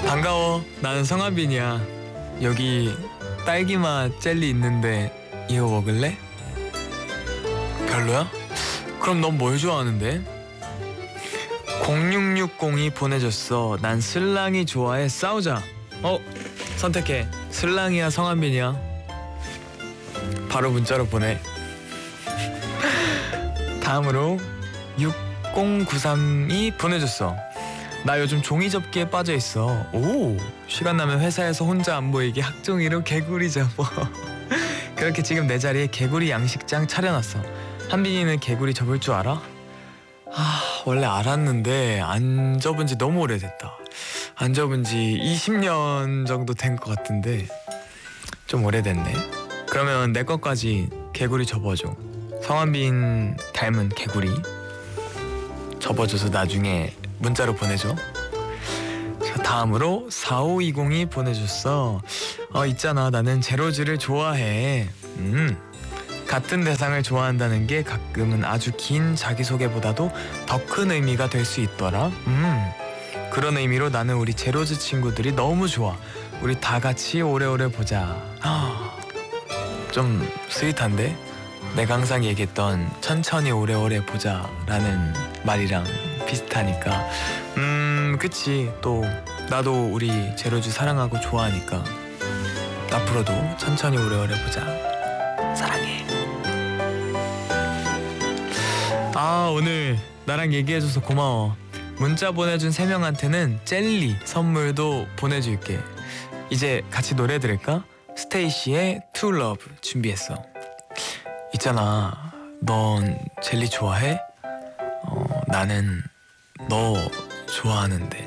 반가워. 나는 성한빈이야. 여기 딸기맛 젤리 있는데 이거 먹을래? 별로야? 그럼 넌 뭘 좋아하는데? 0660이 보내줬어. 난 슬랑이 좋아해. 싸우자. 선택해. 슬랑이야 성한빈이야. 바로 문자로 보내. 다음으로 6093이 보내줬어. 나 요즘 종이접기에 빠져있어. 오, 시간 나면 회사에서 혼자 안 보이게 학종이로 개구리 접어. 그렇게 지금 내 자리에 개구리 양식장 차려놨어. 한빈이는 개구리 접을 줄 알아? 원래 알았는데 안 접은 지 너무 오래됐다. 안 접은 지 20년 정도 된 것 같은데 좀 오래됐네. 그러면 내 것까지 개구리 접어줘. 성한빈 닮은 개구리 접어줘서 나중에 문자로 보내줘. 자, 다음으로 4520이 보내줬어. 있잖아, 나는 제로즈를 좋아해. 같은 대상을 좋아한다는 게 가끔은 아주 긴 자기소개보다도 더 큰 의미가 될 수 있더라. 그런 의미로 나는 우리 제로즈 친구들이 너무 좋아. 우리 다 같이 오래오래 보자. 좀 스윗한데? 내가 항상 얘기했던 천천히 오래오래 보자 라는 말이랑 비슷하니까 그치. 또 나도 우리 제로즈 사랑하고 좋아하니까 앞으로도 천천히 오래오래 보자. 사랑해. 오늘 나랑 얘기해줘서 고마워. 문자 보내준 3명한테는 젤리 선물도 보내줄게. 이제 같이 노래 들을까? 스테이시의 To Love 준비했어. 있잖아, 넌 젤리 좋아해? 나는 너 좋아하는데.